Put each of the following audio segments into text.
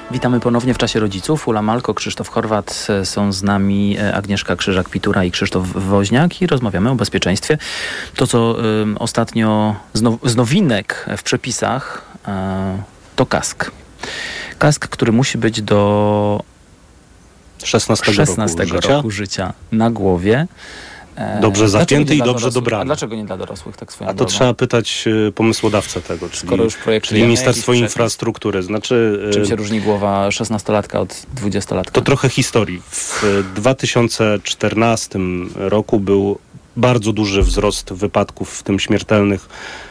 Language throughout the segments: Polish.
Witamy ponownie w Czasie Rodziców. Ula Malko, Krzysztof Horwat, są z nami Agnieszka Krzyżak-Pitura i Krzysztof Woźniak i rozmawiamy o bezpieczeństwie. To, co ostatnio z nowinek w przepisach, to kask. Kask, który musi być do 16 roku życia na głowie. Dobrze zapięty i dobrze dobrany. A dlaczego nie dla dorosłych, tak swoją drogą? A to trzeba pytać pomysłodawcę tego, czyli Ministerstwo Infrastruktury. Czym się różni głowa 16-latka od 20-latka? To trochę historii. W 2014 roku był bardzo duży wzrost wypadków, w tym śmiertelnych,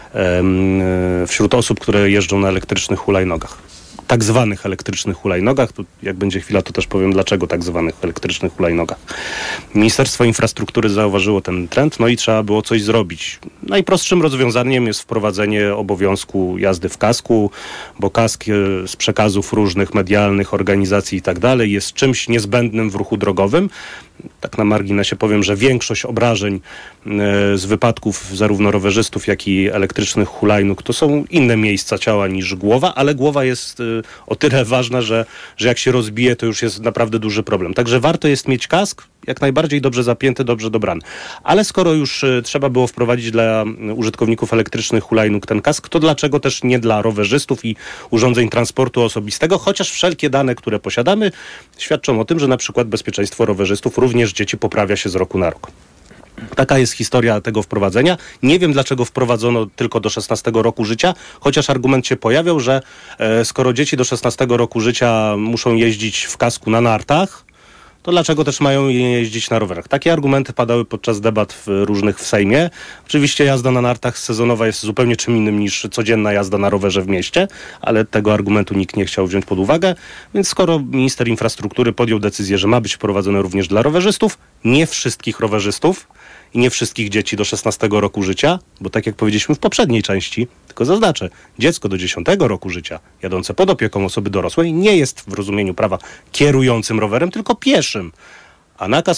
wśród osób, które jeżdżą na elektrycznych hulajnogach. Tak zwanych elektrycznych hulajnogach. Tu, jak będzie chwila, to też powiem, dlaczego tak zwanych elektrycznych hulajnogach. Ministerstwo Infrastruktury zauważyło ten trend, no i trzeba było coś zrobić. Najprostszym rozwiązaniem jest wprowadzenie obowiązku jazdy w kasku, bo kask z przekazów różnych medialnych, organizacji i tak dalej jest czymś niezbędnym w ruchu drogowym. Tak na marginesie powiem, że większość obrażeń z wypadków zarówno rowerzystów, jak i elektrycznych hulajnóg to są inne miejsca ciała niż głowa, ale głowa jest o tyle ważna, że jak się rozbije, to już jest naprawdę duży problem. Także warto jest mieć kask, jak najbardziej dobrze zapięty, dobrze dobrany. Ale skoro już trzeba było wprowadzić dla użytkowników elektrycznych hulajnóg ten kask, to dlaczego też nie dla rowerzystów i urządzeń transportu osobistego, chociaż wszelkie dane, które posiadamy, świadczą o tym, że na przykład bezpieczeństwo rowerzystów, również dzieci, poprawia się z roku na rok. Taka jest historia tego wprowadzenia. Nie wiem, dlaczego wprowadzono tylko do 16 roku życia, chociaż argument się pojawiał, że skoro dzieci do 16 roku życia muszą jeździć w kasku na nartach, to dlaczego też mają jeździć na rowerach? Takie argumenty padały podczas debat różnych w Sejmie. Oczywiście jazda na nartach sezonowa jest zupełnie czym innym niż codzienna jazda na rowerze w mieście, ale tego argumentu nikt nie chciał wziąć pod uwagę. Więc skoro minister infrastruktury podjął decyzję, że ma być wprowadzone również dla rowerzystów, nie wszystkich rowerzystów i nie wszystkich dzieci do 16 roku życia, bo tak jak powiedzieliśmy w poprzedniej części, tylko zaznaczę, dziecko do 10 roku życia, jadące pod opieką osoby dorosłej, nie jest w rozumieniu prawa kierującym rowerem, tylko pieszym. A nakaz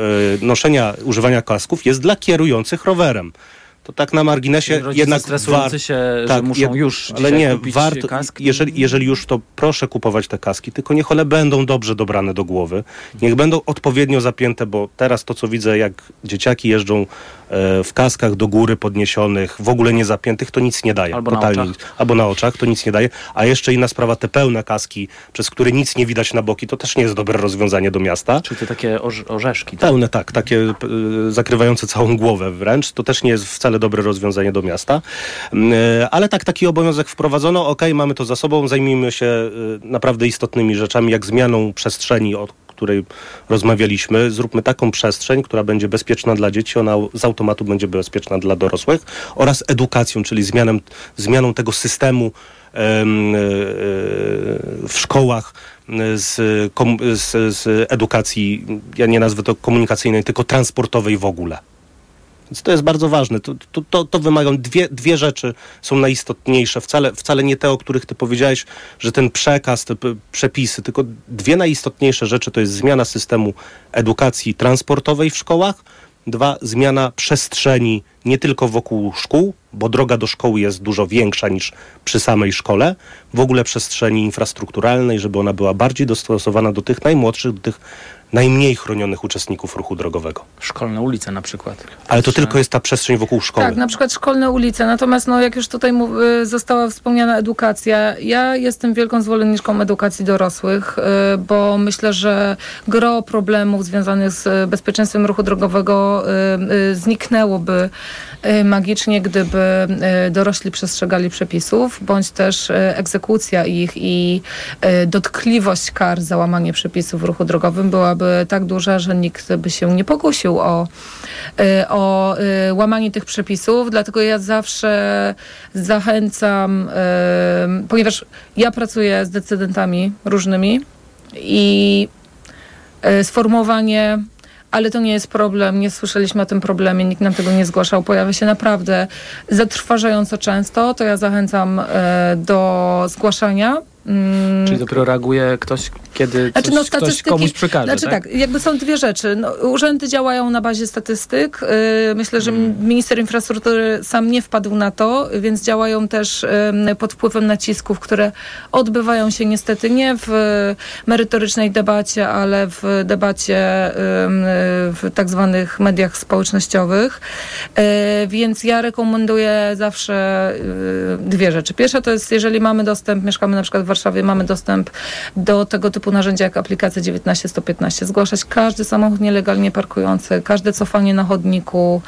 używania kasków jest dla kierujących rowerem. To tak na marginesie jednak stresujący się, że muszą już ale nie, kupić warto, kask. Jeżeli już, to proszę kupować te kaski, tylko niech one będą dobrze dobrane do głowy. Niech będą odpowiednio zapięte, bo teraz to, co widzę, jak dzieciaki jeżdżą w kaskach do góry podniesionych, w ogóle nie zapiętych, to nic nie daje. Albo na oczach, to nic nie daje. A jeszcze inna sprawa, te pełne kaski, przez które nic nie widać na boki, to też nie jest dobre rozwiązanie do miasta. Czyli te takie orzeszki. Pełne, tak, takie zakrywające całą głowę wręcz. To też nie jest wcale dobre rozwiązanie do miasta. Ale tak, taki obowiązek wprowadzono. Okej, mamy to za sobą. Zajmijmy się naprawdę istotnymi rzeczami, jak zmianą przestrzeni, o której rozmawialiśmy. Zróbmy taką przestrzeń, która będzie bezpieczna dla dzieci, ona z automatu będzie bezpieczna dla dorosłych, oraz edukacją, czyli zmianą tego systemu w szkołach z edukacji, ja nie nazwę to komunikacyjnej, tylko transportowej w ogóle. Więc to jest bardzo ważne. To wymagają dwie rzeczy są najistotniejsze. Wcale nie te, o których ty powiedziałeś, że ten przekaz, te przepisy, tylko dwie najistotniejsze rzeczy to jest zmiana systemu edukacji transportowej w szkołach. 2, zmiana przestrzeni nie tylko wokół szkół, bo droga do szkoły jest dużo większa niż przy samej szkole. W ogóle przestrzeni infrastrukturalnej, żeby ona była bardziej dostosowana do tych najmłodszych, do tych najmniej chronionych uczestników ruchu drogowego. Szkolne ulice na przykład. Ale to tylko jest ta przestrzeń wokół szkoły. Tak, na przykład szkolne ulice. Natomiast jak już tutaj została wspomniana edukacja, ja jestem wielką zwolenniczką edukacji dorosłych, bo myślę, że gro problemów związanych z bezpieczeństwem ruchu drogowego zniknęłoby magicznie, gdyby dorośli przestrzegali przepisów, bądź też egzekucja ich i dotkliwość kar za łamanie przepisów w ruchu drogowym byłaby tak duża, że nikt by się nie pokusił o łamanie tych przepisów. Dlatego ja zawsze zachęcam, ponieważ ja pracuję z decydentami różnymi i sformułowanie, ale to nie jest problem, nie słyszeliśmy o tym problemie, nikt nam tego nie zgłaszał, pojawia się naprawdę zatrważająco często, to ja zachęcam do zgłaszania Czyli dopiero reaguje ktoś, kiedy ktoś komuś przekaże, tak? Jakby są dwie rzeczy. Urzędy działają na bazie statystyk. Myślę, że minister infrastruktury sam nie wpadł na to, więc działają też pod wpływem nacisków, które odbywają się niestety nie w merytorycznej debacie, ale w debacie w tak zwanych mediach społecznościowych. Więc ja rekomenduję zawsze dwie rzeczy. Pierwsza to jest, jeżeli mamy dostęp, mieszkamy na przykład w Warszawie, mamy dostęp do tego typu narzędzia jak aplikacja 19-115, zgłaszać każdy samochód nielegalnie parkujący, każde cofanie na chodniku,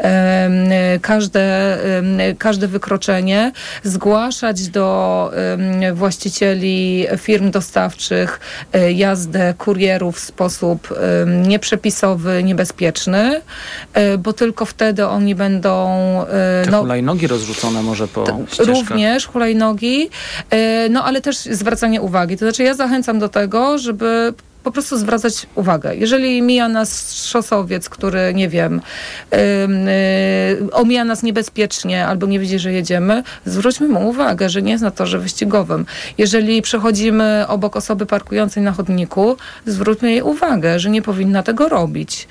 każde wykroczenie, zgłaszać do właścicieli firm dostawczych jazdę kurierów w sposób nieprzepisowy, niebezpieczny, bo tylko wtedy oni będą... Te hulajnogi rozrzucone może po ścieżkach. Również hulajnogi, ale też zwracanie uwagi. To znaczy ja zachęcam do tego, żeby po prostu zwracać uwagę. Jeżeli mija nas szosowiec, który, nie wiem, omija nas niebezpiecznie albo nie widzi, że jedziemy, zwróćmy mu uwagę, że nie jest na torze wyścigowym. Jeżeli przechodzimy obok osoby parkującej na chodniku, zwróćmy jej uwagę, że nie powinna tego robić.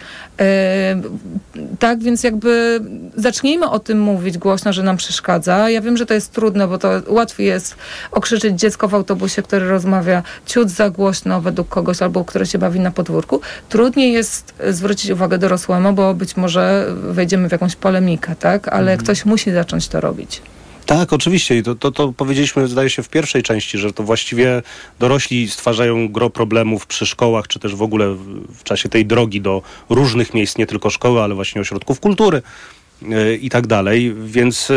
Tak, więc jakby zacznijmy o tym mówić głośno, że nam przeszkadza. Ja wiem, że to jest trudne, bo to łatwiej jest okrzyczeć dziecko w autobusie, które rozmawia ciut za głośno według kogoś, albo które się bawi na podwórku. Trudniej jest zwrócić uwagę dorosłemu, bo być może wejdziemy w jakąś polemikę, tak? Ale ktoś musi zacząć to robić. Tak, oczywiście. I to powiedzieliśmy, zdaje się, w pierwszej części, że to właściwie dorośli stwarzają gro problemów przy szkołach, czy też w ogóle w czasie tej drogi do różnych miejsc, nie tylko szkoły, ale właśnie ośrodków kultury i tak dalej. Więc,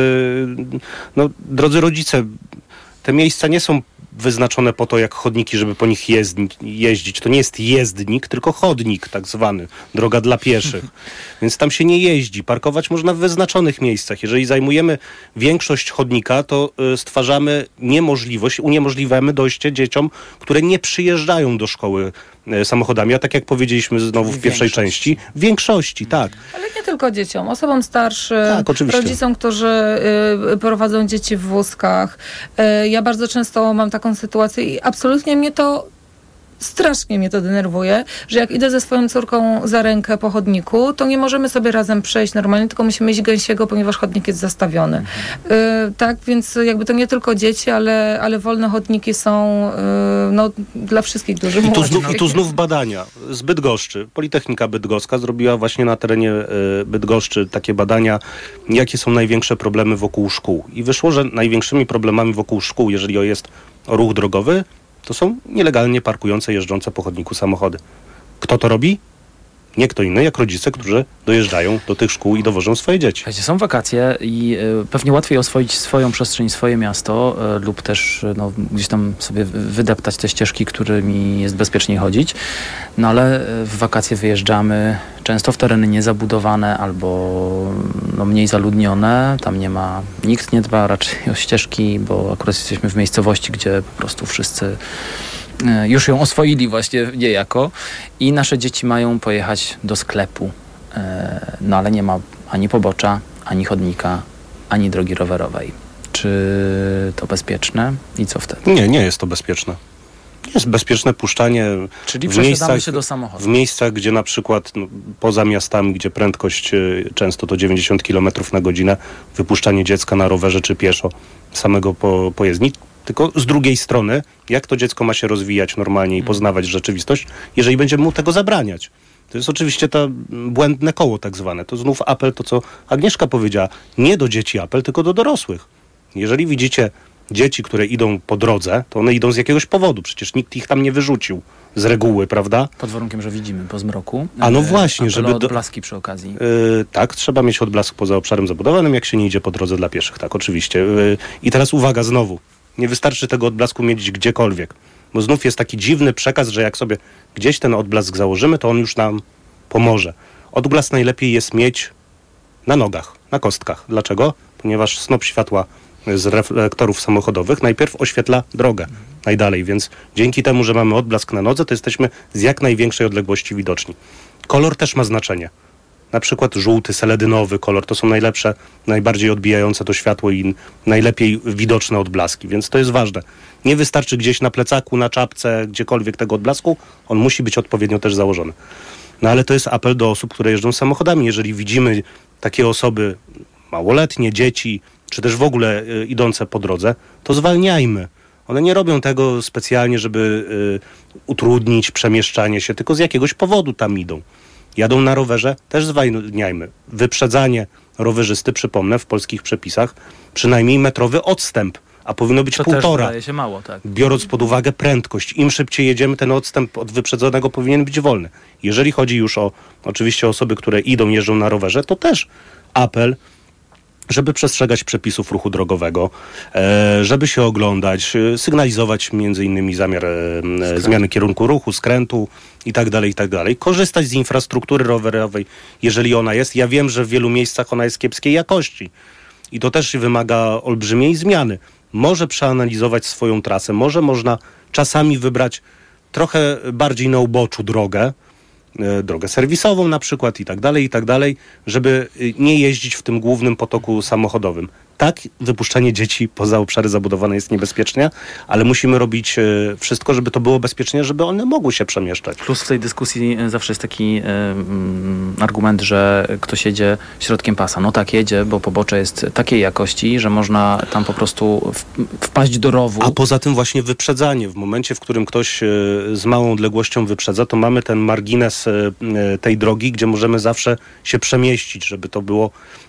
drodzy rodzice, te miejsca nie są wyznaczone po to jak chodniki, żeby po nich jeździć. To nie jest jezdnik, tylko chodnik tak zwany. Droga dla pieszych. Więc tam się nie jeździ. Parkować można w wyznaczonych miejscach. Jeżeli zajmujemy większość chodnika, to stwarzamy uniemożliwiamy dojście dzieciom, które nie przyjeżdżają do szkoły samochodami, a tak jak powiedzieliśmy znowu w pierwszej części, w większości, tak. Ale nie tylko dzieciom, osobom starszym, tak, rodzicom, którzy prowadzą dzieci w wózkach. Ja bardzo często mam taką sytuację i absolutnie strasznie mnie to denerwuje, że jak idę ze swoją córką za rękę po chodniku, to nie możemy sobie razem przejść normalnie, tylko musimy iść gęsiego, ponieważ chodnik jest zastawiony. Tak, więc jakby to nie tylko dzieci, ale wolne chodniki są dla wszystkich dużych. I tu znów badania z Bydgoszczy. Politechnika Bydgoska zrobiła właśnie na terenie Bydgoszczy takie badania, jakie są największe problemy wokół szkół. I wyszło, że największymi problemami wokół szkół, jeżeli jest o ruch drogowy, to są nielegalnie parkujące, jeżdżące po chodniku samochody. Kto to robi? Nie kto inny, jak rodzice, którzy dojeżdżają do tych szkół i dowożą swoje dzieci. Są wakacje i pewnie łatwiej oswoić swoją przestrzeń, swoje miasto lub też gdzieś tam sobie wydeptać te ścieżki, którymi jest bezpieczniej chodzić. No ale w wakacje wyjeżdżamy często w tereny niezabudowane albo mniej zaludnione. Tam nikt nie dba raczej o ścieżki, bo akurat jesteśmy w miejscowości, gdzie po prostu wszyscy już ją oswoili właśnie niejako i nasze dzieci mają pojechać do sklepu, ale nie ma ani pobocza, ani chodnika, ani drogi rowerowej. Czy to bezpieczne i co wtedy? Nie jest to bezpieczne. Jest bezpieczne puszczanie czyli przesiadamy się do samochodu. W miejscach, gdzie na przykład poza miastami, gdzie prędkość często to 90 km na godzinę, wypuszczanie dziecka na rowerze czy pieszo samego po jezdni. Tylko z drugiej strony, jak to dziecko ma się rozwijać normalnie i poznawać rzeczywistość, jeżeli będziemy mu tego zabraniać. To jest oczywiście to błędne koło tak zwane. To znów apel, to co Agnieszka powiedziała, nie do dzieci apel, tylko do dorosłych. Jeżeli widzicie dzieci, które idą po drodze, to one idą z jakiegoś powodu. Przecież nikt ich tam nie wyrzucił z reguły, prawda? Pod warunkiem, że widzimy po zmroku. A no właśnie, żeby... odblaski przy okazji. Tak, trzeba mieć odblask poza obszarem zabudowanym, jak się nie idzie po drodze dla pieszych. Tak, oczywiście. I teraz uwaga znowu. Nie wystarczy tego odblasku mieć gdziekolwiek. Bo znów jest taki dziwny przekaz, że jak sobie gdzieś ten odblask założymy, to on już nam pomoże. Odblask najlepiej jest mieć na nogach, na kostkach. Dlaczego? Ponieważ snop światła z reflektorów samochodowych najpierw oświetla drogę najdalej, więc dzięki temu, że mamy odblask na nodze, to jesteśmy z jak największej odległości widoczni. Kolor też ma znaczenie. na przykład żółty, seledynowy kolor, to są najlepsze, najbardziej odbijające to światło i najlepiej widoczne odblaski, więc to jest ważne. Nie wystarczy gdzieś na plecaku, na czapce, gdziekolwiek tego odblasku, on musi być odpowiednio też założony. No ale to jest apel do osób, które jeżdżą samochodami. Jeżeli widzimy takie osoby małoletnie, dzieci, czy też w ogóle idące po drodze, to zwalniajmy. One nie robią tego specjalnie, żeby utrudnić przemieszczanie się, tylko z jakiegoś powodu tam idą. Jadą na rowerze, też zwalniajmy. Wyprzedzanie rowerzysty, przypomnę, w polskich przepisach, przynajmniej metrowy odstęp, a powinno być to 1,5. Też wydaje się mało, tak. Biorąc pod uwagę prędkość. Im szybciej jedziemy, ten odstęp od wyprzedzonego powinien być wolny. Jeżeli chodzi już o oczywiście osoby, które jeżdżą na rowerze, to też apel, żeby przestrzegać przepisów ruchu drogowego, żeby się oglądać, sygnalizować między innymi zamiar zmiany kierunku ruchu, skrętu i tak dalej, korzystać z infrastruktury rowerowej, jeżeli ona jest. Ja wiem, że w wielu miejscach ona jest kiepskiej jakości i to też wymaga olbrzymiej zmiany. Może przeanalizować swoją trasę, może można czasami wybrać trochę bardziej na uboczu drogę serwisową na przykład i tak dalej, żeby nie jeździć w tym głównym potoku samochodowym. Tak, wypuszczanie dzieci poza obszary zabudowane jest niebezpieczne, ale musimy robić wszystko, żeby to było bezpiecznie, żeby one mogły się przemieszczać. Plus w tej dyskusji zawsze jest taki argument, że ktoś jedzie środkiem pasa. No tak, jedzie, bo pobocze jest takiej jakości, że można tam po prostu wpaść do rowu. A poza tym właśnie wyprzedzanie. W momencie, w którym ktoś z małą odległością wyprzedza, to mamy ten margines tej drogi, gdzie możemy zawsze się przemieścić, żeby to było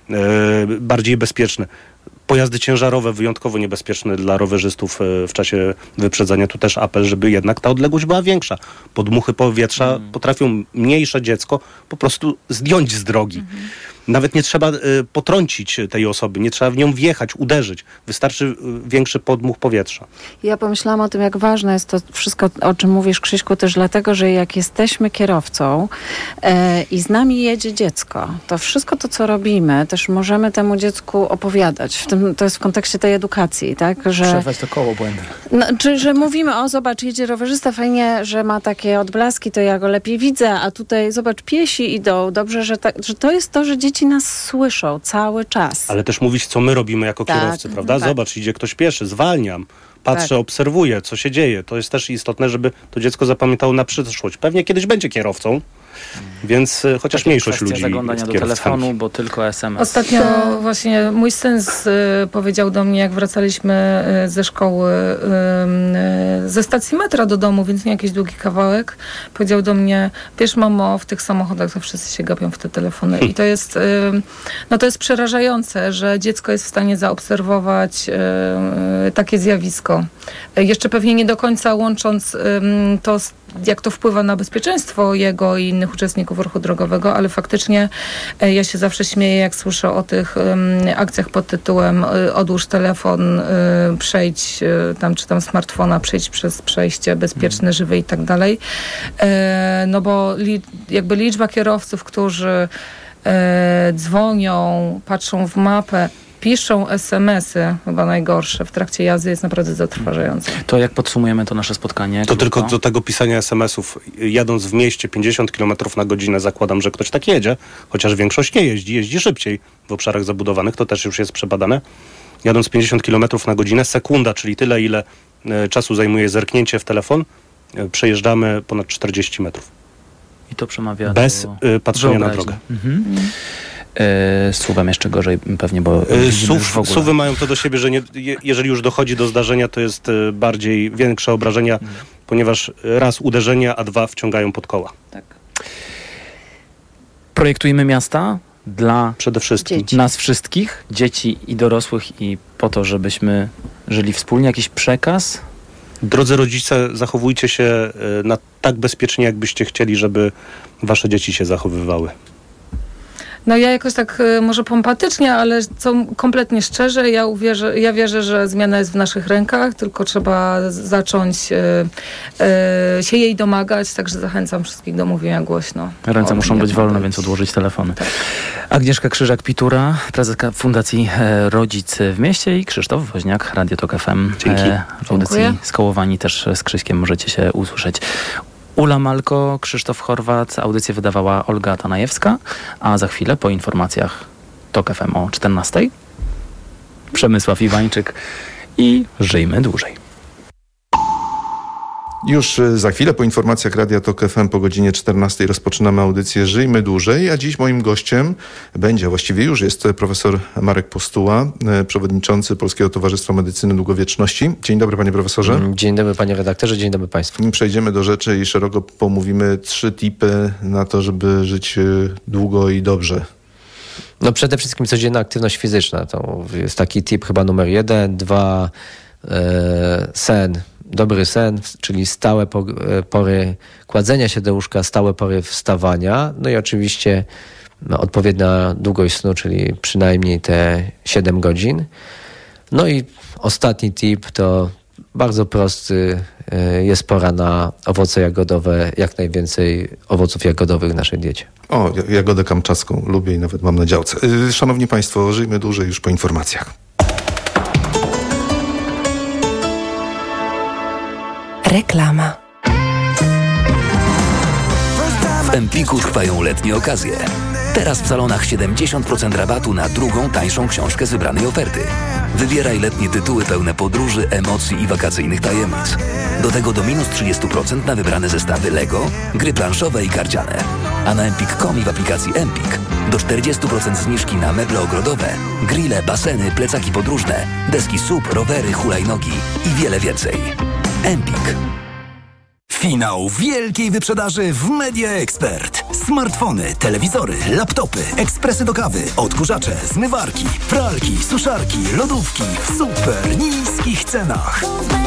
bardziej bezpieczne. Pojazdy ciężarowe wyjątkowo niebezpieczne dla rowerzystów w czasie wyprzedzania. Tu też apel, żeby jednak ta odległość była większa. Podmuchy powietrza potrafią mniejsze dziecko po prostu zdjąć z drogi. Nawet nie trzeba potrącić tej osoby, nie trzeba w nią wjechać, uderzyć. Wystarczy większy podmuch powietrza. Ja pomyślałam o tym, jak ważne jest to wszystko, o czym mówisz, Krzyśku, też dlatego, że jak jesteśmy kierowcą i z nami jedzie dziecko, to wszystko to, co robimy, też możemy temu dziecku opowiadać. To jest w kontekście tej edukacji, tak? Że przerwać to koło błędne. No, że mówimy, o zobacz, jedzie rowerzysta, fajnie, że ma takie odblaski, to ja go lepiej widzę, a tutaj zobacz, piesi idą. Dobrze, że to jest to, że dzieci nas słyszą cały czas. Ale też mówić, co my robimy jako kierowcy, prawda? Tak. Zobacz, idzie ktoś pieszy, zwalniam, patrzę, obserwuję, co się dzieje. To jest też istotne, żeby to dziecko zapamiętało na przyszłość. Pewnie kiedyś będzie kierowcą, więc chociaż mniejszość ludzi zaglądania jest do kierowcami. telefonu, bo tylko SMS. Ostatnio właśnie mój syn powiedział do mnie, jak wracaliśmy ze szkoły, ze stacji metra do domu, więc nie jakiś długi kawałek, powiedział do mnie, wiesz mamo, w tych samochodach to wszyscy się gapią w te telefony. I to jest, to jest przerażające, że dziecko jest w stanie zaobserwować takie zjawisko. Jeszcze pewnie nie do końca łącząc to, jak to wpływa na bezpieczeństwo jego i innych uczestników ruchu drogowego, ale faktycznie ja się zawsze śmieję, jak słyszę o tych akcjach pod tytułem odłóż telefon, przejdź tam, czy tam smartfona, przejdź przez przejście bezpieczne, żywe i tak dalej. No bo jakby liczba kierowców, którzy dzwonią, patrzą w mapę, piszą SMS-y, chyba najgorsze, w trakcie jazdy jest naprawdę zatrważające. To jak podsumujemy to nasze spotkanie? To tylko do tego pisania SMS-ów. Jadąc w mieście 50 km na godzinę, zakładam, że ktoś tak jedzie, chociaż większość nie jeździ szybciej w obszarach zabudowanych, to też już jest przebadane. Jadąc 50 km na godzinę, sekunda, czyli tyle, ile czasu zajmuje zerknięcie w telefon, przejeżdżamy ponad 40 metrów. I to przemawia bez do patrzenia na wyobraźni. drogę. SUV-em jeszcze gorzej pewnie, bo SUV-y mają to do siebie, że jeżeli już dochodzi do zdarzenia, to jest bardziej większe obrażenia, ponieważ raz uderzenia, a dwa wciągają pod koła. Tak. Projektujemy miasta dla Przede wszystkim dzieci. nas wszystkich, dzieci i dorosłych, i po to, żebyśmy żyli wspólnie. Jakiś przekaz? Drodzy rodzice, zachowujcie się tak bezpiecznie, jakbyście chcieli, żeby wasze dzieci się zachowywały. No ja jakoś tak może pompatycznie, ale kompletnie szczerze, ja wierzę, że zmiana jest w naszych rękach, tylko trzeba zacząć się jej domagać, także zachęcam wszystkich do mówienia głośno. Ręce muszą być wolne, więc odłożyć telefony. Tak. Agnieszka Krzyżak-Pitura, prezeska Fundacji Rodzice w Mieście, i Krzysztof Woźniak, Radio Tok FM. Dzięki. W audycji Skołowani też z Krzyśkiem możecie się usłyszeć Ula Malko, Krzysztof Horwat, audycję wydawała Olga Tanajewska, a za chwilę po informacjach TOK FM o 14:00 Przemysław Iwańczyk i Żyjmy dłużej. Już za chwilę po informacjach Radia TOK FM po godzinie 14:00 rozpoczynamy audycję Żyjmy dłużej, a dziś moim gościem będzie, właściwie już jest profesor Marek Postuła, przewodniczący Polskiego Towarzystwa Medycyny Długowieczności. Dzień dobry, panie profesorze. Dzień dobry, panie redaktorze, dzień dobry państwu. Nim przejdziemy do rzeczy i szeroko pomówimy 3 tipy na to, żeby żyć długo i dobrze. No przede wszystkim codzienna aktywność fizyczna. To jest taki tip chyba numer 1. 2, sen. Dobry sen, czyli stałe pory kładzenia się do łóżka, stałe pory wstawania. No i oczywiście odpowiednia długość snu, czyli przynajmniej te 7 godzin. No i ostatni tip to bardzo prosty. Jest pora na owoce jagodowe, jak najwięcej owoców jagodowych w naszej diecie. O, jagodę kamczacką lubię i nawet mam na działce. Szanowni państwo, żyjmy dłużej już po informacjach. Reklama. W Empiku trwają letnie okazje. Teraz w salonach 70% rabatu na drugą, tańszą książkę z wybranej oferty. Wybieraj letnie tytuły pełne podróży, emocji i wakacyjnych tajemnic. Do tego do minus 30% na wybrane zestawy Lego, gry planszowe i karciane. A na empik.com i w aplikacji Empik do 40% zniżki na meble ogrodowe, grille, baseny, plecaki podróżne, deski SUP, rowery, hulajnogi i wiele więcej. Empik. Finał wielkiej wyprzedaży w Media Expert. Smartfony, telewizory, laptopy, ekspresy do kawy, odkurzacze, zmywarki, pralki, suszarki, lodówki w super niskich cenach.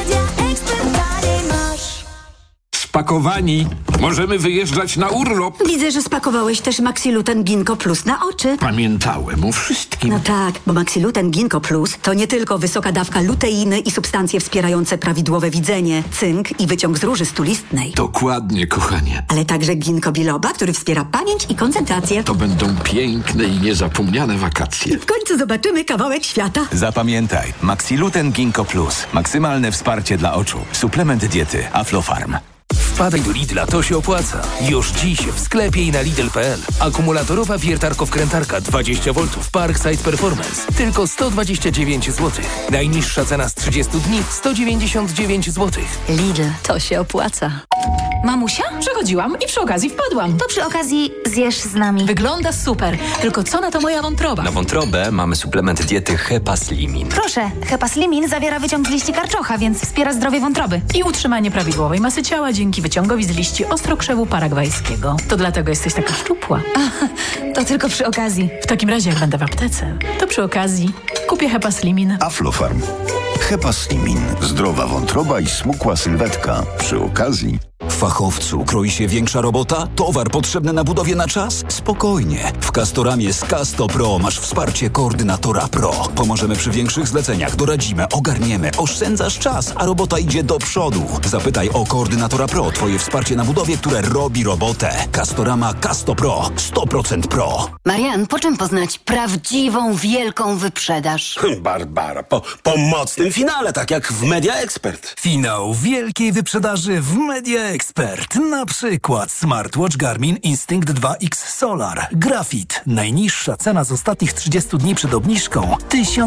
Spakowani. Możemy wyjeżdżać na urlop. Widzę, że spakowałeś też Maxiluten Ginkgo Plus na oczy. Pamiętałem o wszystkim. No tak, bo Maxiluten Ginkgo Plus to nie tylko wysoka dawka luteiny i substancje wspierające prawidłowe widzenie, cynk i wyciąg z róży stulistnej. Dokładnie, kochanie. Ale także ginkgo biloba, który wspiera pamięć i koncentrację. To będą piękne i niezapomniane wakacje. W końcu zobaczymy kawałek świata. Zapamiętaj, Maxiluten Ginkgo Plus. Maksymalne wsparcie dla oczu. Suplement diety Aflofarm. Wpadaj do Lidla, to się opłaca. Już dziś w sklepie i na Lidl.pl. Akumulatorowa wiertarko-wkrętarka 20 V Parkside Performance. Tylko 129 zł. Najniższa cena z 30 dni 199 zł. Lidl, to się opłaca. Mamusia? Przechodziłam i przy okazji wpadłam. To przy okazji zjesz z nami. Wygląda super. Tylko co na to moja wątroba? Na wątrobę mamy suplement diety Hepaslimin. Proszę, Hepaslimin zawiera wyciąg z liści karczocha, więc wspiera zdrowie wątroby. I utrzymanie prawidłowej masy ciała dzięki wyciągowi z liści ostrokrzewu paragwajskiego. To dlatego jesteś taka szczupła. To tylko przy okazji. W takim razie, jak będę w aptece, to przy okazji kupię Hepaslimin. Aflofarm. Hepaslimin. Zdrowa wątroba i smukła sylwetka. Przy okazji. Fachowcu, kroi się większa robota? Towar potrzebny na budowie na czas? Spokojnie. W Castoramie z Casto Pro masz wsparcie koordynatora Pro. Pomożemy przy większych zleceniach, doradzimy, ogarniemy, oszczędzasz czas, a robota idzie do przodu. Zapytaj o koordynatora Pro, twoje wsparcie na budowie, które robi robotę. Castorama Casto Pro. 100% Pro. Marian, po czym poznać prawdziwą, wielką wyprzedaż? Barbara, po mocnym finale, tak jak w Media Expert. Finał wielkiej wyprzedaży w Media Expert. Na przykład smartwatch Garmin Instinct 2X Solar. Grafit. Najniższa cena z ostatnich 30 dni przed obniżką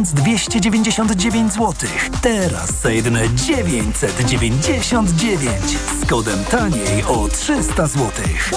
1299 zł. Teraz za jedyne 999. Z kodem taniej o 300 zł.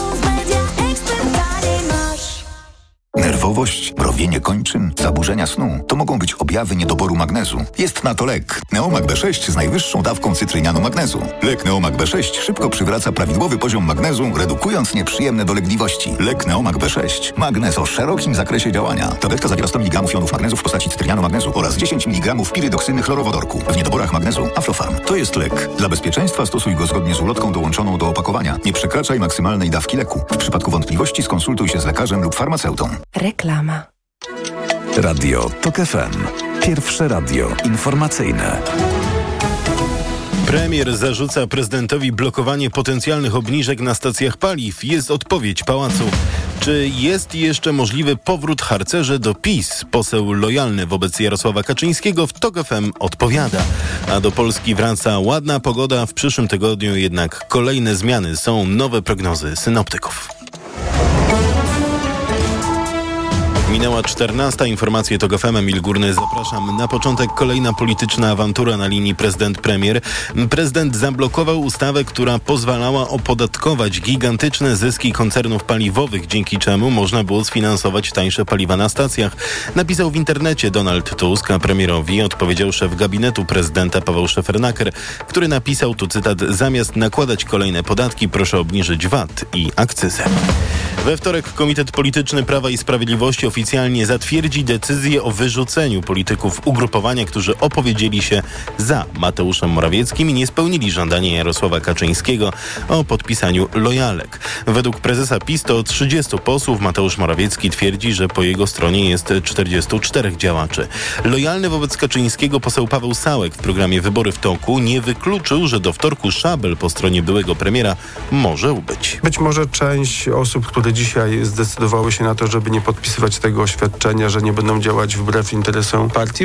Nerwowość, mrowienie kończyn, zaburzenia snu to mogą być objawy niedoboru magnezu. Jest na to lek. Neomag B6 z najwyższą dawką cytrynianu magnezu. Lek Neomag B6 szybko przywraca prawidłowy poziom magnezu, redukując nieprzyjemne dolegliwości. Lek Neomag B6. Magnez o szerokim zakresie działania. Tabletka zawiera 100 mg jonów magnezu w postaci cytrynianu magnezu oraz 10 mg pirydoksyny chlorowodorku. W niedoborach magnezu Aflofarm. To jest lek. Dla bezpieczeństwa stosuj go zgodnie z ulotką dołączoną do opakowania. Nie przekraczaj maksymalnej dawki leku. W przypadku wątpliwości skonsultuj się z lekarzem lub farmaceutą. Reklama. Radio TOK FM. Pierwsze radio informacyjne. Premier zarzuca prezydentowi blokowanie potencjalnych obniżek na stacjach paliw. Jest odpowiedź pałacu. Czy jest jeszcze możliwy powrót harcerzy do PiS? Poseł lojalny wobec Jarosława Kaczyńskiego w TOK FM odpowiada. A do Polski wraca ładna pogoda. W przyszłym tygodniu jednak kolejne zmiany. Są nowe prognozy synoptyków. Minęła 14. Informacje TOK FM. Emil Górny, zapraszam. Na początek kolejna polityczna awantura na linii prezydent-premier. Prezydent zablokował ustawę, która pozwalała opodatkować gigantyczne zyski koncernów paliwowych, dzięki czemu można było sfinansować tańsze paliwa na stacjach. Napisał w internecie Donald Tusk, a premierowi odpowiedział szef gabinetu prezydenta Paweł Szefernaker, który napisał, tu cytat: zamiast nakładać kolejne podatki, proszę obniżyć VAT i akcyzę. We wtorek Komitet Polityczny Prawa i Sprawiedliwości oficjalnie zatwierdzi decyzję o wyrzuceniu polityków ugrupowania, którzy opowiedzieli się za Mateuszem Morawieckim i nie spełnili żądania Jarosława Kaczyńskiego o podpisaniu lojalek. Według prezesa PiS to 30 posłów. Mateusz Morawiecki twierdzi, że po jego stronie jest 44 działaczy. Lojalny wobec Kaczyńskiego poseł Paweł Sałek w programie Wybory w toku nie wykluczył, że do wtorku szabel po stronie byłego premiera może ubyć. Być może część osób, które dzisiaj zdecydowały się na to, żeby nie podpisywać tego oświadczenia, że nie będą działać wbrew interesom partii,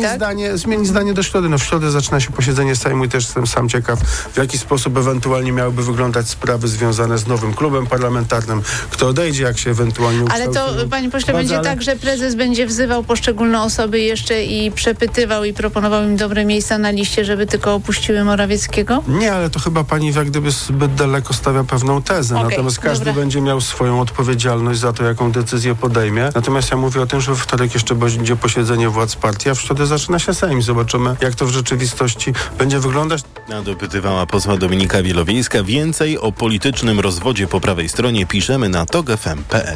zmieni zdanie do środy. W środę zaczyna się posiedzenie Sejmu i też jestem sam ciekaw, w jaki sposób ewentualnie miałyby wyglądać sprawy związane z nowym klubem parlamentarnym, kto odejdzie, jak się ewentualnie ukształtuje. Ale to, panie pośle, będzie tak, że prezes będzie wzywał poszczególne osoby jeszcze i przepytywał i proponował im dobre miejsca na liście, żeby tylko opuściły Morawieckiego? Nie, ale to chyba pani jak gdyby zbyt daleko stawia pewną tezę. Natomiast każdy będzie miał swoją odpowiedzialność za to, jaką decyzję podejmie. Natomiast ja mówię o tym, że we wtorek jeszcze będzie posiedzenie władz partii, a w środę zaczyna się Sejm. Zobaczymy, jak to w rzeczywistości będzie wyglądać. Dopytywała posła Dominika Wielowiejska. Więcej o politycznym rozwodzie po prawej stronie piszemy na tokfm.pl.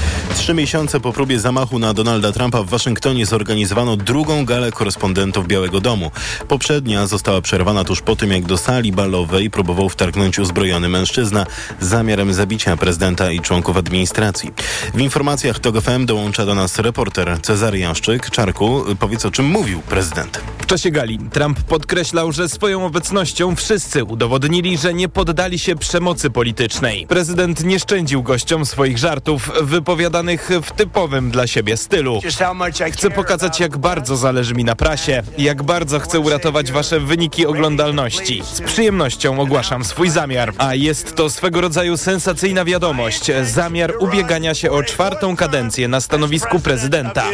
3 miesiące po próbie zamachu na Donalda Trumpa w Waszyngtonie zorganizowano drugą galę korespondentów Białego Domu. Poprzednia została przerwana tuż po tym, jak do sali balowej próbował wtargnąć uzbrojony mężczyzna z zamiarem zabicia prezydenta i członków administracji. W informacjach TOK FM dołącza do nas reporter Cezary Jaszczyk. Czarku, powiedz, o czym mówił prezydent. W czasie gali Trump podkreślał, że swoją obecnością wszyscy udowodnili, że nie poddali się przemocy politycznej. Prezydent nie szczędził gościom swoich żartów wypowiadanych w typowym dla siebie stylu. Chcę pokazać, jak bardzo zależy mi na prasie, jak bardzo chcę uratować wasze wyniki oglądalności. Z przyjemnością ogłaszam swój zamiar, a jest to swego rodzaju sensacyjna wiadomość. Zamiar ubiegania się o 4. kadencję na stanowisku prezydenta.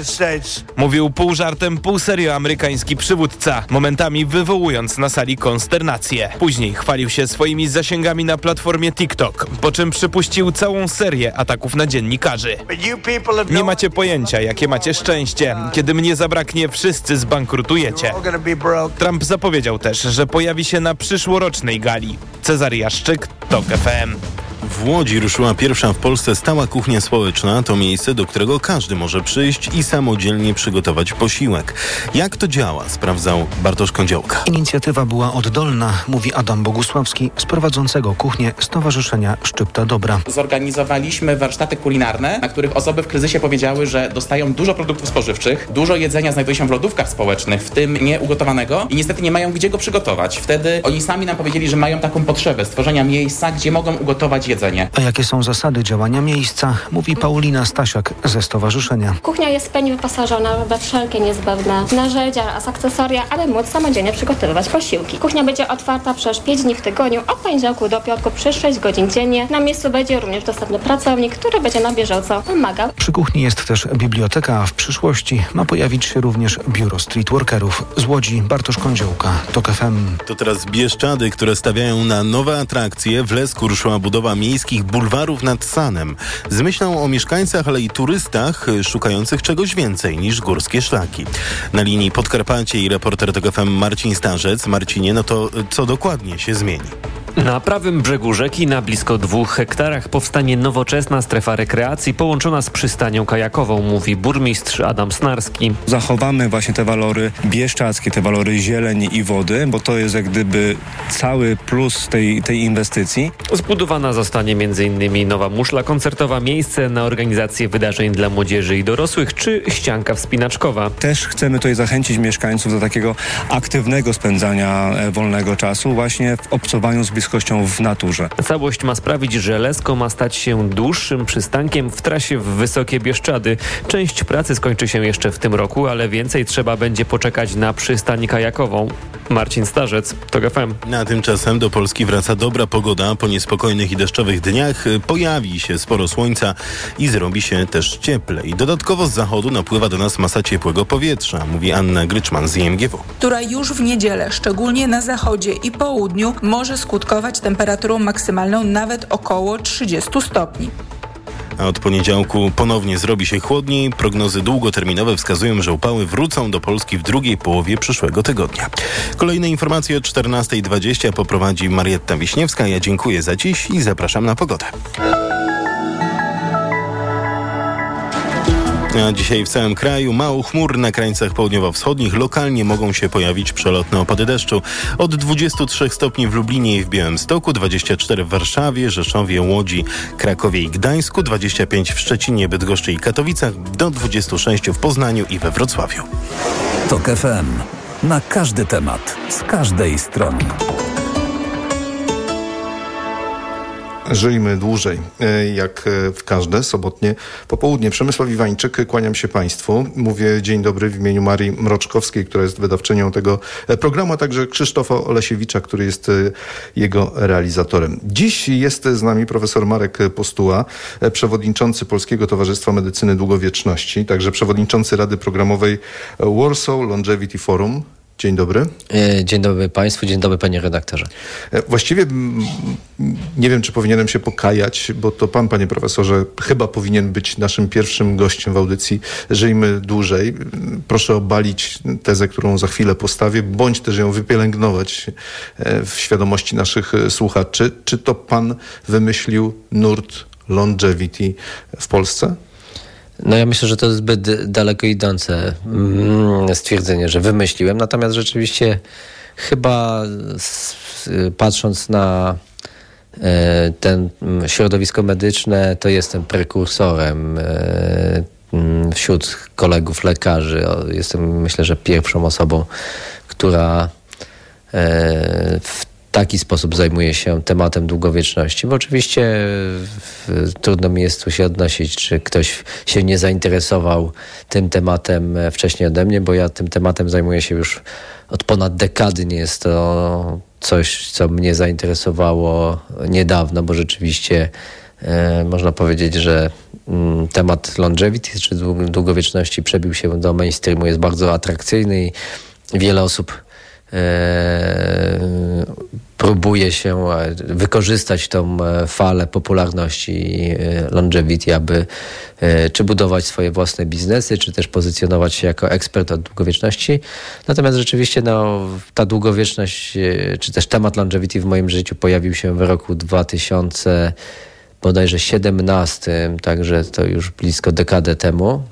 Mówił pół żartem, pół serio amerykański przywódca, momentami wywołując na sali konsternację. Później chwalił się swoimi zasięgami na platformie TikTok, po czym przypuścił całą serię ataków na dziennikarzy. Nie macie pojęcia, jakie macie szczęście. Kiedy mnie zabraknie, wszyscy zbankrutujecie. Trump zapowiedział też, że pojawi się na przyszłorocznej gali. Cezary Jaszczyk, TOK FM. W Łodzi ruszyła pierwsza w Polsce stała kuchnia społeczna. To miejsce, do którego każdy może przyjść i samodzielnie przygotować posiłek. Jak to działa, sprawdzał Bartosz Kądziołka. Inicjatywa była oddolna, mówi Adam Bogusławski z prowadzącego kuchnię Stowarzyszenia Szczypta Dobra. Zorganizowaliśmy warsztaty kulinarne, na których osoby w kryzysie powiedziały, że dostają dużo produktów spożywczych, dużo jedzenia znajduje się w lodówkach społecznych, w tym nieugotowanego, i niestety nie mają gdzie go przygotować. Wtedy oni sami nam powiedzieli, że mają taką potrzebę stworzenia miejsca, gdzie mogą ugotować jedzenie. A jakie są zasady działania miejsca, mówi Paulina Stasiak ze stowarzyszenia. Kuchnia jest w pełni wyposażona we wszelkie niezbędne narzędzia oraz akcesoria, aby móc samodzielnie przygotowywać posiłki. Kuchnia będzie otwarta przez 5 dni w tygodniu, od poniedziałku do piątku przez 6 godzin dziennie. Na miejscu będzie również dostępny pracownik, który będzie na bieżąco pomagał. Przy kuchni jest też biblioteka, a w przyszłości ma pojawić się również biuro streetworkerów. Z Łodzi Bartosz Kądziołka, TOK FM. To teraz Bieszczady, które stawiają na nowe atrakcje. W Lesku ruszyła budowa miejskich bulwarów nad Sanem. Z myślą o mieszkańcach, ale i turystach szukających czegoś więcej niż górskie szlaki. Na linii Podkarpacie i reporter TOK FM Marcin Starzec. Marcinie, no to co dokładnie się zmieni? Na prawym brzegu rzeki na blisko 2 hektarach powstanie nowoczesna strefa rekreacji połączona z przystanią kajakową, mówi burmistrz Adam Snarski. Zachowamy właśnie te walory bieszczackie, te walory zieleni i wody, bo to jest jak gdyby cały plus tej inwestycji. Zbudowana zostanie m.in. nowa muszla koncertowa, miejsce na organizację wydarzeń dla młodzieży i dorosłych czy ścianka wspinaczkowa. Też chcemy tutaj zachęcić mieszkańców do takiego aktywnego spędzania wolnego czasu właśnie w obcowaniu z bliskością w naturze. Całość ma sprawić, że Lesko ma stać się dłuższym przystankiem w trasie w Wysokie Bieszczady. Część pracy skończy się jeszcze w tym roku, ale więcej trzeba będzie poczekać na przystań kajakową. Marcin Starzec, TOG FM. A tymczasem do Polski wraca dobra pogoda. Po niespokojnych i deszczowych dniach pojawi się sporo słońca i zrobi się też cieplej. Dodatkowo z zachodu napływa do nas masa ciepłego powietrza, mówi Anna Gryczman z IMGW. Która już w niedzielę, szczególnie na zachodzie i południu, może skutkować temperaturą maksymalną nawet około 30 stopni. A od poniedziałku ponownie zrobi się chłodniej. Prognozy długoterminowe wskazują, że upały wrócą do Polski w drugiej połowie przyszłego tygodnia. Kolejne informacje o 14:20 poprowadzi Marietta Wiśniewska. Ja dziękuję za dziś i zapraszam na pogodę. A dzisiaj w całym kraju mało chmur, na krańcach południowo-wschodnich lokalnie mogą się pojawić przelotne opady deszczu. Od 23 stopni w Lublinie i w Białymstoku, 24 w Warszawie, Rzeszowie, Łodzi, Krakowie i Gdańsku, 25 w Szczecinie, Bydgoszczy i Katowicach, do 26 w Poznaniu i we Wrocławiu. TOG FM. Na każdy temat, z każdej strony. Żyjmy dłużej, jak w każde sobotnie popołudnie. Przemysław Iwańczyk, kłaniam się Państwu. Mówię dzień dobry w imieniu Marii Mroczkowskiej, która jest wydawczynią tego programu, a także Krzysztofa Olesiewicza, który jest jego realizatorem. Dziś jest z nami profesor Marek Postuła, przewodniczący Polskiego Towarzystwa Medycyny Długowieczności, także przewodniczący Rady Programowej Warsaw Longevity Forum. Dzień dobry. Dzień dobry Państwu, dzień dobry Panie redaktorze. Właściwie nie wiem, czy powinienem się pokajać, bo to pan, panie profesorze, chyba powinien być naszym pierwszym gościem w audycji Żyjmy dłużej. Proszę obalić tezę, którą za chwilę postawię, bądź też ją wypielęgnować w świadomości naszych słuchaczy. Czy to pan wymyślił nurt longevity w Polsce? No ja myślę, że to jest zbyt daleko idące stwierdzenie, że wymyśliłem. Natomiast rzeczywiście chyba patrząc na ten środowisko medyczne, to jestem prekursorem wśród kolegów lekarzy. Jestem, myślę, że pierwszą osobą, która w taki sposób zajmuje się tematem długowieczności, bo oczywiście trudno mi jest tu się odnosić, czy ktoś się nie zainteresował tym tematem wcześniej ode mnie, bo ja tym tematem zajmuję się już od ponad dekady. Nie jest to coś, co mnie zainteresowało niedawno, bo rzeczywiście można powiedzieć, że temat longevity, czy długowieczności przebił się do mainstreamu, jest bardzo atrakcyjny i wiele osób próbuje się wykorzystać tą falę popularności longevity, aby czy budować swoje własne biznesy, czy też pozycjonować się jako ekspert od długowieczności. Natomiast rzeczywiście ta długowieczność, czy też temat longevity w moim życiu pojawił się w roku 2017, także to już blisko dekadę temu.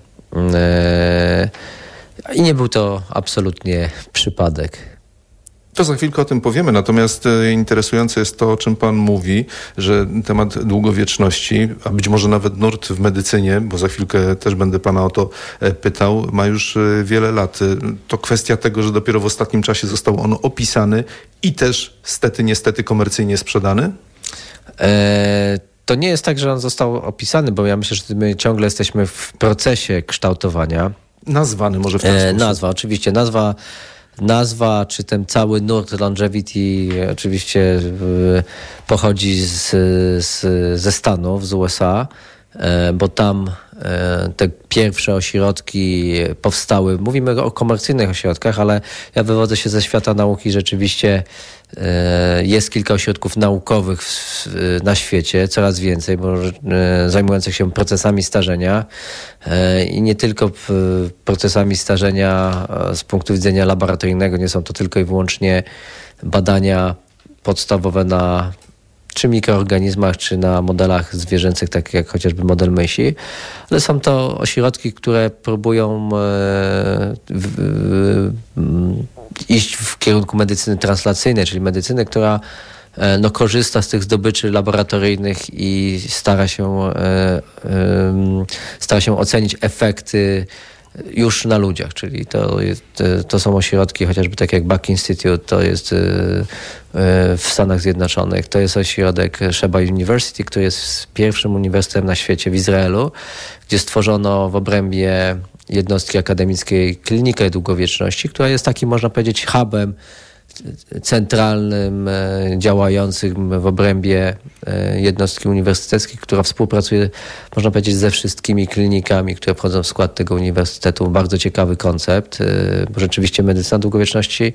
I nie był to absolutnie przypadek. To za chwilkę o tym powiemy, natomiast interesujące jest to, o czym pan mówi, że temat długowieczności, a być może nawet nurt w medycynie, bo za chwilkę też będę pana o to pytał, ma już wiele lat. To kwestia tego, że dopiero w ostatnim czasie został on opisany i też niestety komercyjnie sprzedany? To nie jest tak, że on został opisany, bo ja myślę, że my ciągle jesteśmy w procesie kształtowania. Nazwany może w ten sposób. Nazwa, oczywiście. Nazwa, czy ten cały nurt longevity oczywiście pochodzi ze Stanów, z USA, bo tam te pierwsze ośrodki powstały. Mówimy o komercyjnych ośrodkach, ale ja wywodzę się ze świata nauki. Rzeczywiście jest kilka ośrodków naukowych na świecie, coraz więcej, bo zajmujących się procesami starzenia i nie tylko procesami starzenia z punktu widzenia laboratoryjnego. Nie są to tylko i wyłącznie badania podstawowe na czy mikroorganizmach, czy na modelach zwierzęcych, takich jak chociażby model mysi, ale są to ośrodki, które próbują iść w kierunku medycyny translacyjnej, czyli medycyny, która korzysta z tych zdobyczy laboratoryjnych i stara się ocenić efekty już na ludziach, czyli to są ośrodki chociażby tak jak Buck Institute, to jest w Stanach Zjednoczonych, to jest ośrodek Sheba University, który jest pierwszym uniwersytetem na świecie w Izraelu, gdzie stworzono w obrębie jednostki akademickiej klinikę długowieczności, która jest takim, można powiedzieć, hubem centralnym, działającym w obrębie jednostki uniwersyteckiej, która współpracuje, można powiedzieć, ze wszystkimi klinikami, które wchodzą w skład tego uniwersytetu. Bardzo ciekawy koncept, bo rzeczywiście medycyna długowieczności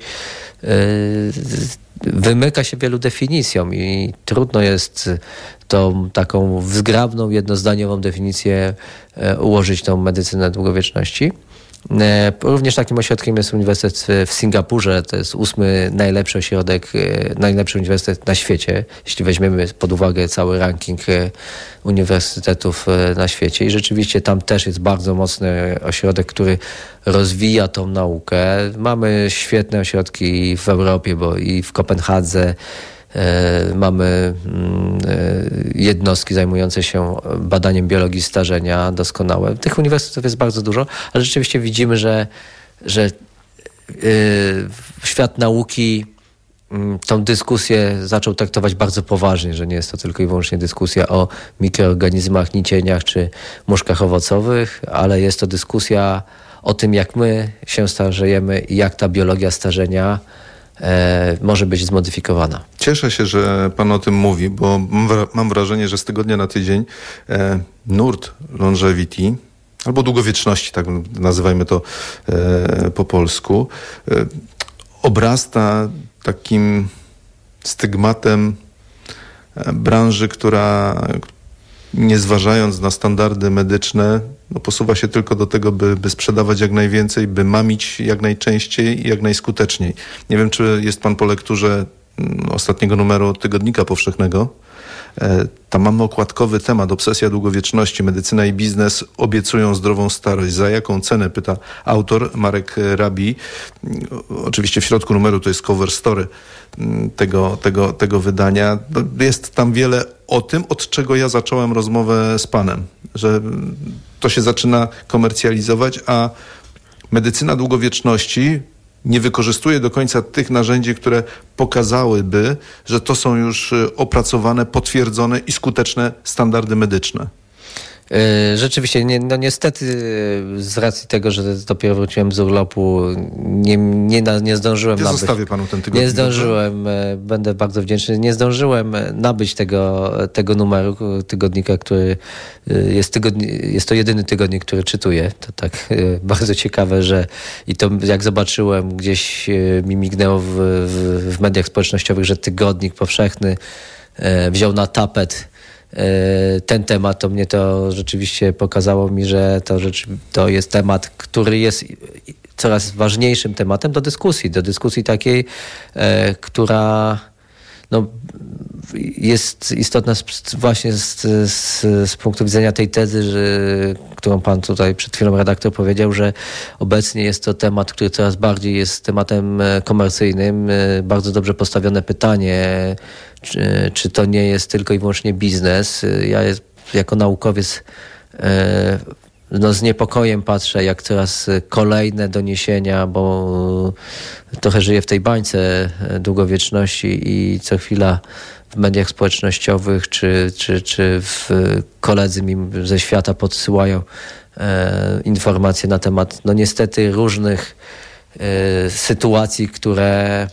wymyka się wielu definicjom i trudno jest tą taką zgrabną, jednozdaniową definicję ułożyć tą medycynę długowieczności. Również takim ośrodkiem jest Uniwersytet w Singapurze. To jest 8. najlepszy ośrodek, najlepszy uniwersytet na świecie, jeśli weźmiemy pod uwagę cały ranking uniwersytetów na świecie. I rzeczywiście tam też jest bardzo mocny ośrodek, który rozwija tą naukę. Mamy świetne ośrodki w Europie, bo i w Kopenhadze mamy jednostki zajmujące się badaniem biologii starzenia doskonałe. Tych uniwersytetów jest bardzo dużo, ale rzeczywiście widzimy, że świat nauki tą dyskusję zaczął traktować bardzo poważnie, że nie jest to tylko i wyłącznie dyskusja o mikroorganizmach, nicieniach czy muszkach owocowych, ale jest to dyskusja o tym, jak my się starzejemy i jak ta biologia starzenia może być zmodyfikowana. Cieszę się, że pan o tym mówi, bo mam wrażenie, że z tygodnia na tydzień nurt longevity albo długowieczności, tak nazywajmy to po polsku, obrasta takim stygmatem branży, która nie zważając na standardy medyczne, posuwa się tylko do tego, by sprzedawać jak najwięcej, by mamić jak najczęściej i jak najskuteczniej. Nie wiem, czy jest pan po lekturze ostatniego numeru Tygodnika Powszechnego. Tam mamy okładkowy temat: obsesja długowieczności, medycyna i biznes obiecują zdrową starość. Za jaką cenę? Pyta autor Marek Rabi. Oczywiście w środku numeru to jest cover story tego wydania. Jest tam wiele o tym, od czego ja zacząłem rozmowę z panem, że to się zaczyna komercjalizować, a medycyna długowieczności nie wykorzystuje do końca tych narzędzi, które pokazałyby, że to są już opracowane, potwierdzone i skuteczne standardy medyczne. Rzeczywiście, niestety z racji tego, że dopiero wróciłem z urlopu, nie zdążyłem nabyć. Zostawię panu ten tygodnik. Nie zdążyłem, będę bardzo wdzięczny. Nie zdążyłem nabyć tego numeru tygodnika, który jest to jedyny tygodnik, który czytuję. To tak bardzo ciekawe, że i to jak zobaczyłem, gdzieś mi mignęło w mediach społecznościowych, że Tygodnik Powszechny wziął na tapet ten temat, to mnie to rzeczywiście pokazało mi, że to jest temat, który jest coraz ważniejszym tematem do dyskusji takiej, która jest istotna właśnie z punktu widzenia tej tezy, którą pan tutaj przed chwilą redaktor powiedział, że obecnie jest to temat, który coraz bardziej jest tematem komercyjnym. Bardzo dobrze postawione pytanie, czy to nie jest tylko i wyłącznie biznes. Ja jako naukowiec z niepokojem patrzę, jak coraz kolejne doniesienia, bo trochę żyję w tej bańce długowieczności i co chwila w mediach społecznościowych czy koledzy mi ze świata podsyłają informacje na temat niestety różnych sytuacji, które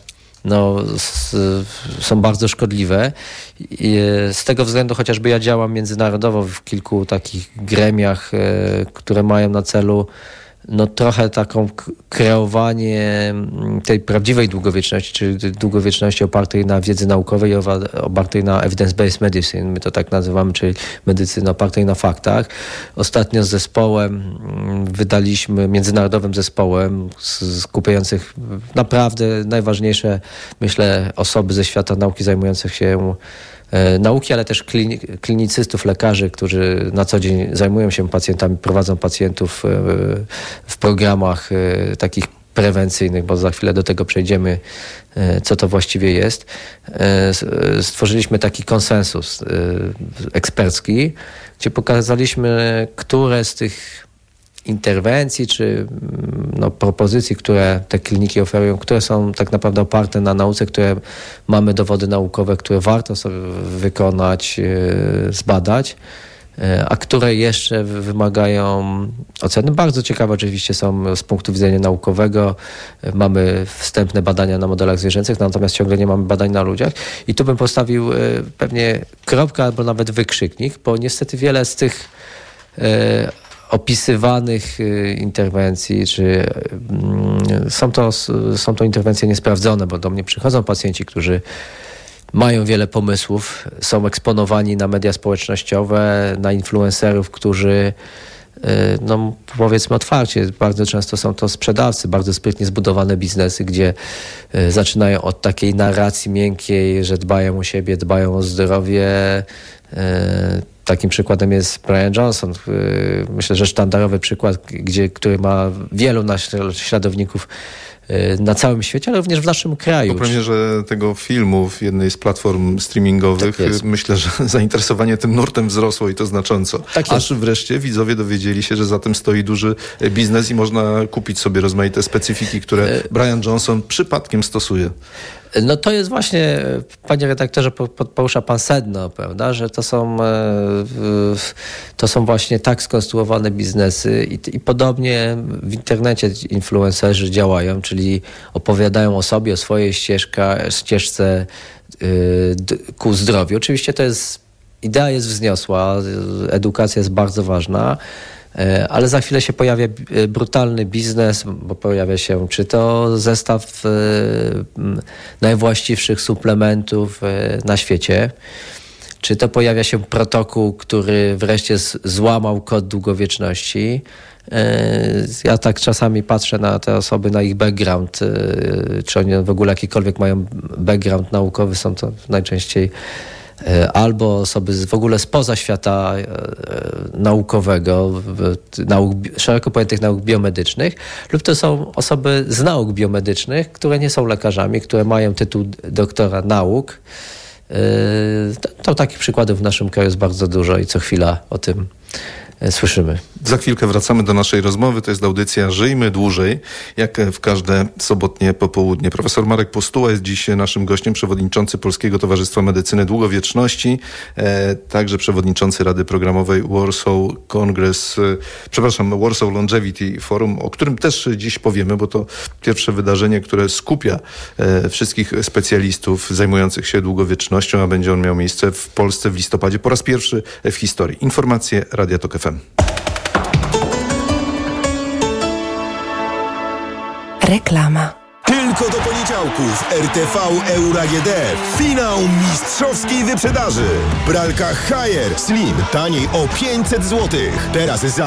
są bardzo szkodliwe. I z tego względu chociażby ja działam międzynarodowo w kilku takich gremiach, które mają na celu trochę taką kreowanie tej prawdziwej długowieczności, czyli długowieczności opartej na wiedzy naukowej i opartej na evidence-based medicine. My to tak nazywamy, czyli medycyna opartej na faktach. Ostatnio z zespołem wydaliśmy, międzynarodowym zespołem skupiających naprawdę najważniejsze, myślę, osoby ze świata nauki zajmujących się nauki, ale też klinicystów, lekarzy, którzy na co dzień zajmują się pacjentami, prowadzą pacjentów w programach takich prewencyjnych, bo za chwilę do tego przejdziemy, co to właściwie jest. Stworzyliśmy taki konsensus ekspercki, gdzie pokazaliśmy, które z tych interwencji czy propozycji, które te kliniki oferują, które są tak naprawdę oparte na nauce, które mamy dowody naukowe, które warto sobie wykonać, zbadać, a które jeszcze wymagają oceny. Bardzo ciekawe oczywiście są z punktu widzenia naukowego. Mamy wstępne badania na modelach zwierzęcych, natomiast ciągle nie mamy badań na ludziach. I tu bym postawił pewnie kropkę albo nawet wykrzyknik, bo niestety wiele z tych opisywanych interwencji, czy są to interwencje niesprawdzone, bo do mnie przychodzą pacjenci, którzy mają wiele pomysłów, są eksponowani na media społecznościowe, na influencerów, którzy powiedzmy otwarcie, bardzo często są to sprzedawcy, bardzo sprytnie zbudowane biznesy, gdzie zaczynają od takiej narracji miękkiej, że dbają o siebie, dbają o zdrowie. Takim przykładem jest Brian Johnson. Myślę, że sztandarowy przykład, który ma wielu naśladowników na całym świecie, ale również w naszym kraju. Po premierze tego filmu w jednej z platform streamingowych myślę, że zainteresowanie tym nurtem wzrosło i to znacząco. Aż wreszcie widzowie dowiedzieli się, że za tym stoi duży biznes i można kupić sobie rozmaite specyfiki, które Brian Johnson przypadkiem stosuje. To jest właśnie, panie redaktorze, porusza pan sedno, prawda, że to są właśnie tak skonstruowane biznesy i podobnie w internecie influencerzy działają, czyli opowiadają o sobie, o swojej ścieżce ku zdrowiu. Oczywiście idea jest wzniosła, edukacja jest bardzo ważna, ale za chwilę się pojawia brutalny biznes, bo pojawia się czy to zestaw najwłaściwszych suplementów na świecie, czy to pojawia się protokół, który wreszcie złamał kod długowieczności. Ja tak czasami patrzę na te osoby, na ich background, czy oni w ogóle jakikolwiek mają background naukowy, są to najczęściej albo osoby w ogóle spoza świata naukowego, szeroko pojętych nauk biomedycznych, lub to są osoby z nauk biomedycznych, które nie są lekarzami, które mają tytuł doktora nauk. To takich przykładów w naszym kraju jest bardzo dużo i co chwila o tym słyszymy. Za chwilkę wracamy do naszej rozmowy. To jest audycja Żyjmy Dłużej, jak w każde sobotnie popołudnie. Profesor Marek Postuła jest dziś naszym gościem, przewodniczący Polskiego Towarzystwa Medycyny Długowieczności, także przewodniczący Rady Programowej Warsaw Longevity Forum, o którym też dziś powiemy, bo to pierwsze wydarzenie, które skupia wszystkich specjalistów zajmujących się długowiecznością, a będzie on miał miejsce w Polsce w listopadzie po raz pierwszy w historii. Informacje Radia Tok FM. Reklama. Tylko do poniedziałków RTV Euro AGD. Finał mistrzowskiej wyprzedaży. Pralka Haier Slim taniej o 500 zł. Teraz za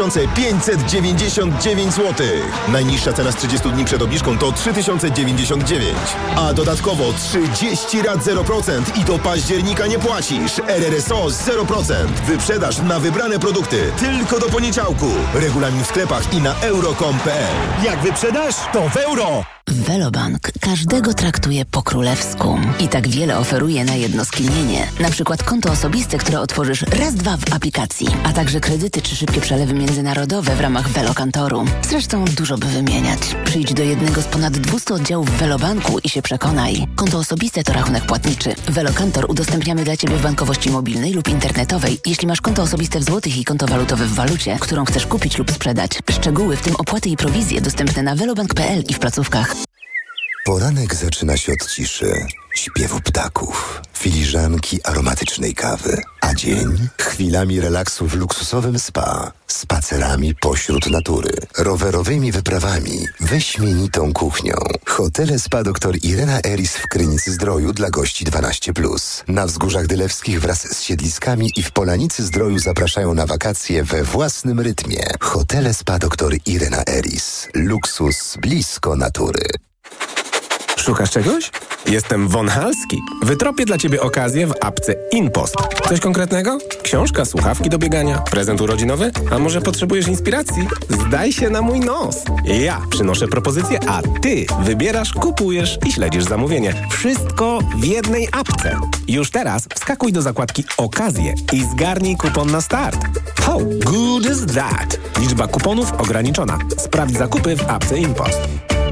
2599 zł. Najniższa cena z 30 dni przed obniżką to 3099. A dodatkowo 30 rat 0% i do października nie płacisz. RRSO 0%. Wyprzedaż na wybrane produkty. Tylko do poniedziałku. Regulamin w sklepach i na euro.com.pl. Jak wyprzedasz, to w euro. Velobank każdego traktuje po królewsku i tak wiele oferuje na jedno skilnienie. Na przykład konto osobiste, które otworzysz raz, dwa w aplikacji, a także kredyty czy szybkie przelewy międzynarodowe w ramach Velokantoru. Zresztą dużo by wymieniać. Przyjdź do jednego z ponad 200 oddziałów Velobanku i się przekonaj. Konto osobiste to rachunek płatniczy. Velokantor udostępniamy dla Ciebie w bankowości mobilnej lub internetowej, jeśli masz konto osobiste w złotych i konto walutowe w walucie, którą chcesz kupić lub sprzedać. Szczegóły, w tym opłaty i prowizje, dostępne na velobank.pl i w placówkach. Poranek zaczyna się od ciszy, śpiewu ptaków, filiżanki aromatycznej kawy, a dzień chwilami relaksu w luksusowym spa, spacerami pośród natury, rowerowymi wyprawami, wyśmienitą kuchnią. Hotele Spa dr Irena Eris w Krynicy-Zdroju dla gości 12+. Na Wzgórzach Dylewskich wraz z siedliskami i w Polanicy-Zdroju zapraszają na wakacje we własnym rytmie. Hotele Spa dr Irena Eris. Luksus blisko natury. Szukasz czegoś? Jestem Von Halski. Wytropię dla Ciebie okazję w apce InPost. Coś konkretnego? Książka, słuchawki do biegania, prezent urodzinowy? A może potrzebujesz inspiracji? Zdaj się na mój nos. Ja przynoszę propozycję, a Ty wybierasz, kupujesz i śledzisz zamówienie. Wszystko w jednej apce. Już teraz wskakuj do zakładki Okazje i zgarnij kupon na start. How good is that? Liczba kuponów ograniczona. Sprawdź zakupy w apce InPost.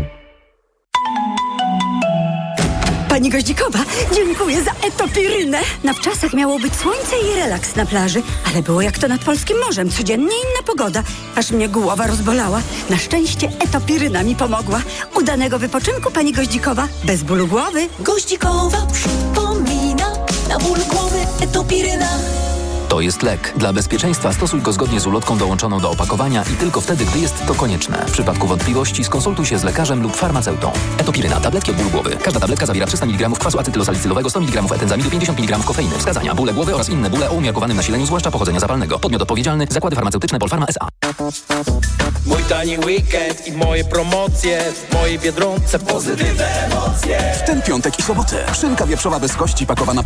Pani Goździkowa, dziękuję za etopirynę. Na wczasach miało być słońce i relaks na plaży, ale było jak to nad polskim morzem. Codziennie inna pogoda, aż mnie głowa rozbolała. Na szczęście etopiryna mi pomogła. Udanego wypoczynku, pani Goździkowa, bez bólu głowy. Goździkowa przypomina, na ból głowy etopiryna. To jest lek. Dla bezpieczeństwa stosuj go zgodnie z ulotką dołączoną do opakowania i tylko wtedy, gdy jest to konieczne. W przypadku wątpliwości skonsultuj się z lekarzem lub farmaceutą. Etopiryna. Tabletki od bólu głowy. Każda tabletka zawiera 300 mg kwasu acetylosalicylowego, 100 mg etenzamidu, 50 mg kofeiny. Wskazania: bóle głowy oraz inne bóle o umiarkowanym nasileniu, zwłaszcza pochodzenia zapalnego. Podmiot odpowiedzialny: Zakłady Farmaceutyczne Polpharma S.A. Mój tani weekend i moje promocje w mojej Biedronce. Pozytywne emocje. W ten piątek i sobotę szynka wieprzowa bez kości pakowana